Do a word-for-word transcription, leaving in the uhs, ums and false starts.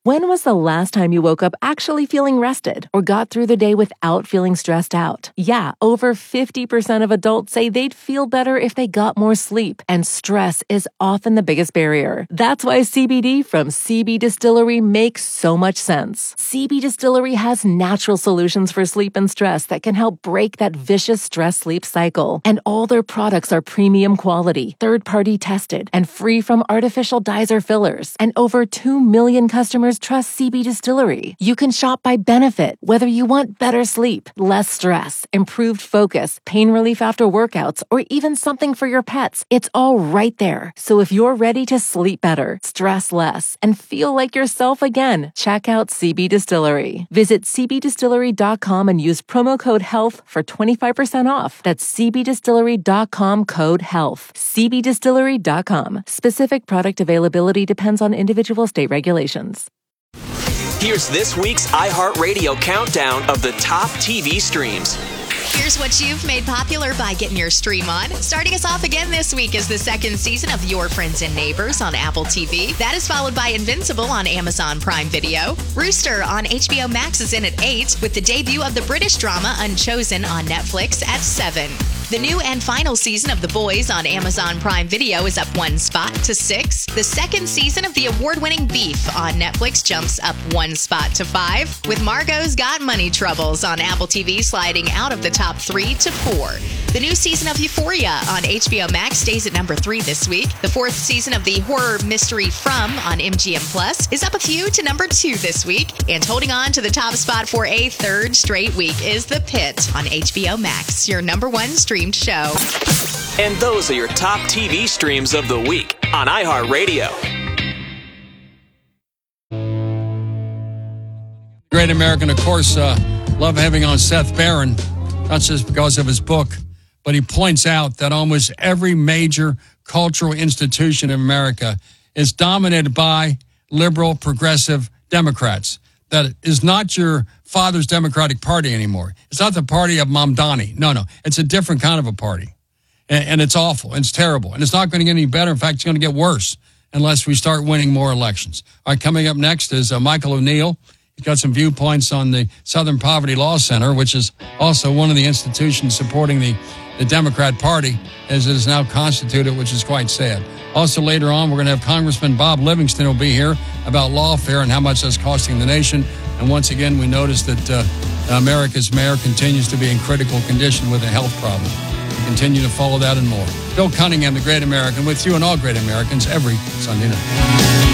When was the last time you woke up actually feeling rested or got through the day without feeling stressed out? Yeah, over fifty percent of adults say they'd feel better if they got more sleep, and stress is often the biggest barrier. That's why C B D from C B Distillery makes so much sense. C B Distillery has natural solutions for sleep and stress that can help break that vicious stress-sleep cycle. And all their products are premium quality, third-party tested, and free from artificial dyes or fillers. And over two million customers trust C B Distillery. You can shop by benefit, whether you want better sleep, less stress, improved focus, pain relief after workouts, or even something for your pets. It's all right there. So if you're ready to sleep better, stress less, and feel like yourself again, check out C B Distillery. Visit c b distillery dot com and use promo code HEALTH for twenty-five percent off. That's c b distillery dot com code HEALTH. c b distillery dot com. Specific product availability depends on individual state regulations. Here's this week's iHeartRadio countdown of the top T V streams. Here's what you've made popular by getting your stream on. Starting us off again this week is the second season of Your Friends and Neighbors on Apple T V. That is followed by Invincible on Amazon Prime Video. Rooster on H B O Max is in at eight, with the debut of the British drama Unchosen on Netflix at seven. The new and final season of The Boys on Amazon Prime Video is up one spot to six. The second season of the award-winning Beef on Netflix jumps up one spot to five, with Margot's Got Money Troubles on Apple T V sliding out of the top three to four. The new season of Euphoria on H B O Max stays at number three this week. The fourth season of the horror mystery From on M G M Plus is up a few to number two this week. And holding on to the top spot for a third straight week is The Pit on H B O Max, your number one streamed show. And those are your top T V streams of the week on iHeartRadio. Great American, of course, uh, love having on Seth Barron, not just because of his book, but he points out that almost every major cultural institution in America is dominated by liberal, progressive Democrats. That is not your father's Democratic Party anymore. It's not the party of Mamdani. No, no. It's a different kind of a party. And, and it's awful. And it's terrible. And it's not going to get any better. In fact, it's going to get worse unless we start winning more elections. All right, coming up next is uh, Michael O'Neill. He's got some viewpoints on the Southern Poverty Law Center, which is also one of the institutions supporting the, the Democrat Party as it is now constituted, which is quite sad. Also later on, we're going to have Congressman Bob Livingston will be here about lawfare and how much that's costing the nation. And once again, we notice that uh, America's mayor continues to be in critical condition with a health problem. We continue to follow that and more. Bill Cunningham, the Great American, with you and all great Americans every Sunday night.